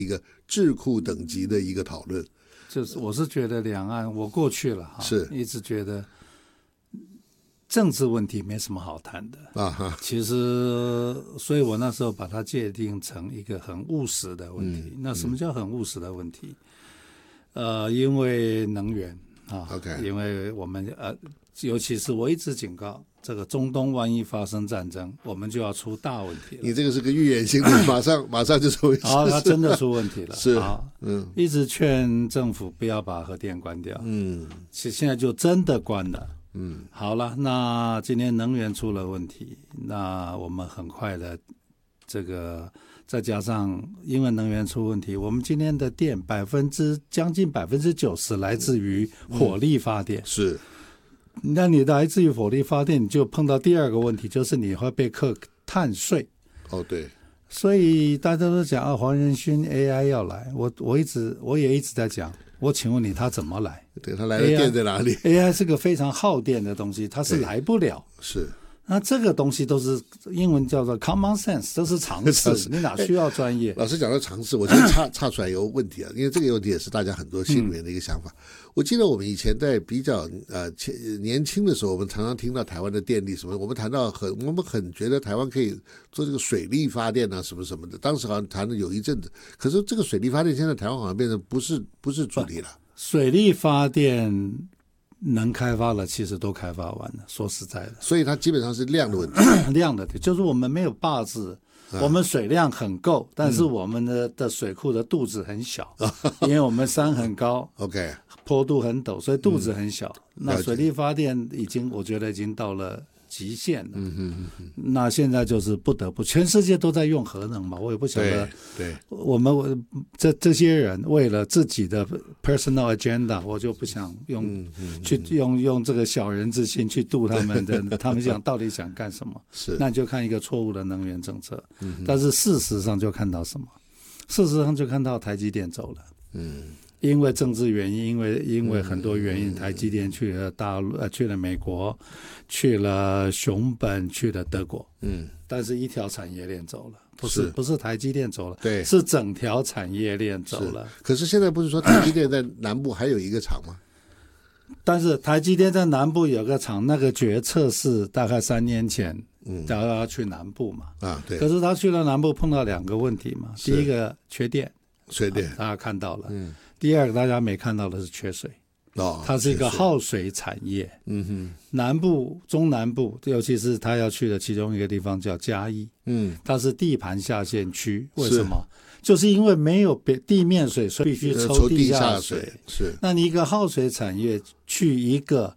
一个智库等级的一个讨论。 就是我是觉得两岸我过去了是一直觉得政治问题没什么好谈的啊哈， 其实所以我那时候把它界定成一个很务实的问题。那什么叫很务实的问题？因为能源啊 OK 因为我们尤其是我一直警告，这个中东万一发生战争，我们就要出大问题了。 你这个是个预言性的，马上就出它真的出问题了。 是一直劝政府不要把核电关掉。现在就真的关了。好了，那今天能源出了问题，那我们很快的这个再加上因为能源出问题，我们今天的电将近90%来自于火力发电。 是， 那你来自于火力发电，你就碰到第二个问题，就是你会被课碳税。 对， 所以大家都讲黄仁勋 AI 要来，我也一直在讲，我请问你他怎么来？ 对，他来的电在哪里 ？AI 是个非常耗电的东西，它是来不了。 是。 那这个东西都是英文叫做 common sense， 都是常识，你哪需要专业？ 老师讲到常识，我觉得岔出来有个问题啊，因为这个问题也是大家很多心里面的一个想法。我记得我们以前在比较年轻的时候，我们常常听到台湾的电力什么，我们很觉得台湾可以做这个水力发电啊什么什么的，当时好像谈了有一阵子。可是这个水力发电现在台湾好像变成不是主力了。 水力发电能开发的其实都开发完了，说实在的， 所以它基本上是量的问题。 量的，就是我们没有坝子，我们水量很够，但是我们的水库的肚子很小，因为我们山很高 ，OK， 坡度很陡，所以肚子很小。那水力发电我觉得已经到了极限了。那现在就是不得不，全世界都在用核能嘛，我也不晓得。 对， 我们这些人为了自己的 personal agenda， 我就不想用这个小人之心去度他们的，他们到底想干什么？ 是， 那你就看一个错误的能源政策。但是事实上就看到什么？事实上就看到台积电走了。因为政治原因，因为很多原因，台积电去了大陆，去了美国，去了熊本，去了德国。但是一条产业链走了，不是台积电走了， 对， 是整条产业链走了。 可是现在不是说台积电在南部还有一个厂吗？ 但是台积电在南部有个厂，那个决策是大概3年前，要去南部嘛。 对。 可是他去了南部碰到2个问题嘛，第一个缺电，大家看到了。第二个大家没看到的是缺水。它是一个耗水产业。南部、中南部，尤其是他要去的其中一个地方叫嘉义。它是地盘下陷区，为什么？就是因为没有地面水，所以必须抽地下水。 是。 那你一个耗水产业去一个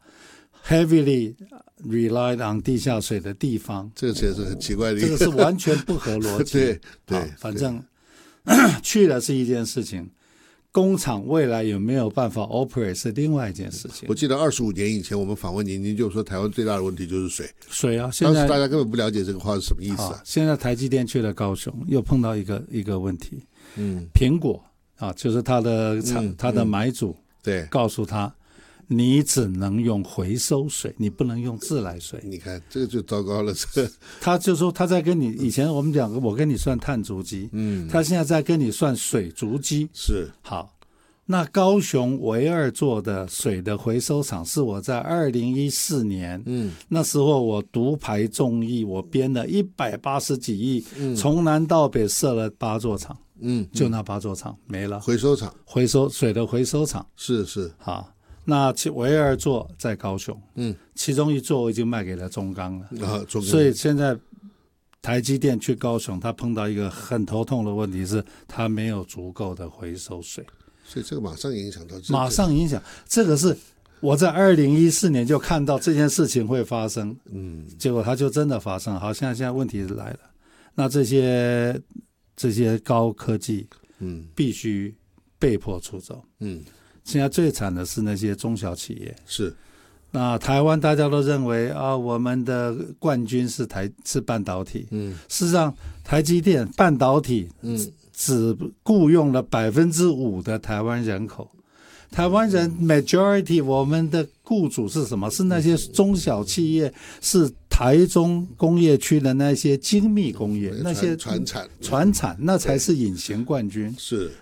heavily relied on 地下水的地方， 这个其实是很奇怪的， 这个是完全不合逻辑。 对， 反正去了是一件事情。工厂未来有没有办法 operate 是另外一件事情。 我记得25年以前我们访问您就说台湾最大的问题就是水啊。现在当时大家根本不了解这个话是什么意思啊。 现在台积电去了高雄，又碰到一个问题。苹果就是他的买主， 对， 告诉他你只能用回收水，你不能用自来水。 你看这个就糟糕了。 他就说他在跟你，以前我们讲我跟你算碳足迹，他现在在跟你算水足迹。 是。 好，那高雄唯二做的水的回收厂是我在2014年，那时候我独排众议，我编了180几亿，从南到北设了8座厂，就那8座厂没了。 回收厂， 水的回收厂。 是。 好。那唯二座在高雄，其中一座我已经卖给了中钢了，所以现在台积电去高雄，他碰到一个很头痛的问题是，他没有足够的回收水， 所以这个马上影响到这个是我在2014年就看到这件事情会发生，结果它就真的发生。好，现在问题来了，那这些高科技，必须被迫出走，现在最惨的是那些中小企业。 是。 那台湾大家都认为我们的冠军是半导体。事实上台积电半导体只雇佣了5%的台湾人口。台湾人 majority 我们的雇主是什么？是那些中小企业，是台中工业区的那些精密工业，那些传产，那才是隐形冠军。 是。